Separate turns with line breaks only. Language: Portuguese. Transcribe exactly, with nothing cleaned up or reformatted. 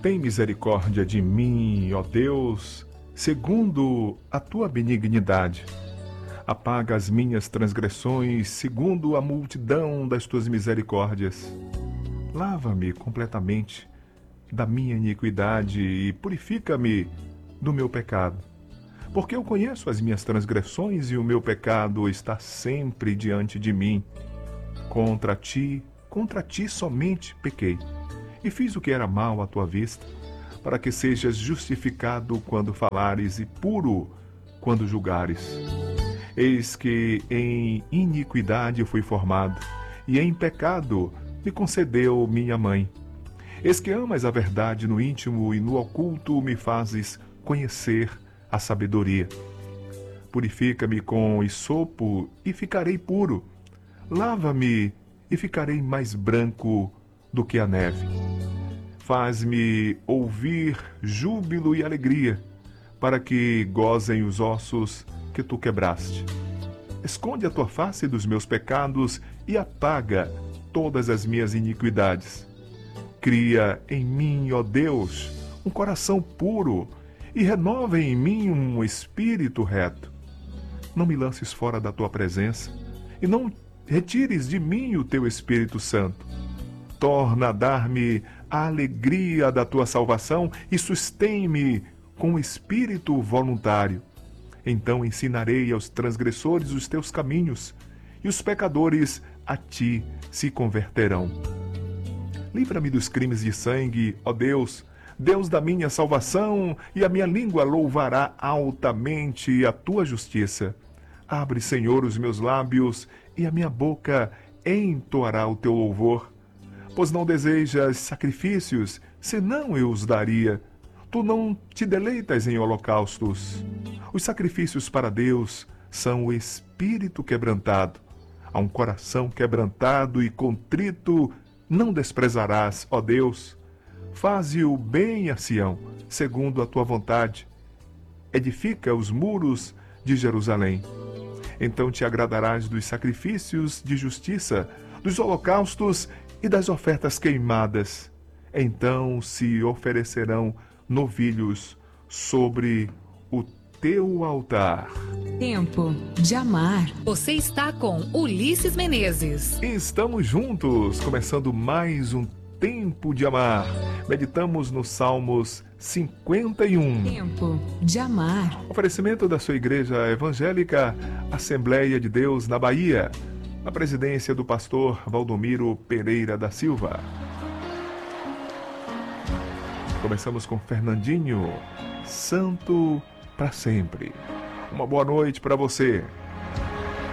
Tem misericórdia de mim, ó Deus, segundo a tua benignidade. Apaga as minhas transgressões, segundo a multidão das tuas misericórdias. Lava-me completamente da minha iniquidade e purifica-me do meu pecado. Porque eu conheço as minhas transgressões e o meu pecado está sempre diante de mim. Contra ti, contra ti somente pequei, e fiz o que era mal à tua vista, para que sejas justificado quando falares e puro quando julgares. Eis que em iniquidade fui formado, e em pecado me concedeu minha mãe. Eis que amas a verdade no íntimo e no oculto me fazes conhecer a sabedoria. Purifica-me com hisopo e ficarei puro. Lava-me e ficarei mais branco do que a neve. Faz-me ouvir júbilo e alegria, para que gozem os ossos que tu quebraste. Esconde a tua face dos meus pecados e apaga todas as minhas iniquidades. Cria em mim, ó Deus, um coração puro e renova em mim um espírito reto. Não me lances fora da tua presença e não retires de mim o teu Espírito Santo. Torna a dar-me a alegria da tua salvação e sustém-me com espírito voluntário. Então ensinarei aos transgressores os teus caminhos, e os pecadores a ti se converterão. Livra-me dos crimes de sangue, ó Deus, Deus da minha salvação, e a minha língua louvará altamente a tua justiça. Abre, Senhor, os meus lábios, e a minha boca entoará o teu louvor. Pois não desejas sacrifícios, senão eu os daria. Tu não te deleitas em holocaustos. Os sacrifícios para Deus são o espírito quebrantado. A um coração quebrantado e contrito não desprezarás, ó Deus. Faze o bem a Sião, segundo a tua vontade. Edifica os muros de Jerusalém. Então te agradarás dos sacrifícios de justiça, dos holocaustos e das ofertas queimadas. Então se oferecerão novilhos sobre o teu altar.
Tempo de amar.
Você está com Ulisses Menezes.
Estamos juntos, começando mais um Tempo de Amar. Meditamos nos Salmos cinquenta e um.
Tempo de amar.
Oferecimento da sua Igreja Evangélica Assembleia de Deus na Bahia, na presidência do pastor Valdomiro Pereira da Silva. Começamos com Fernandinho, Santo para sempre. Uma boa noite para você.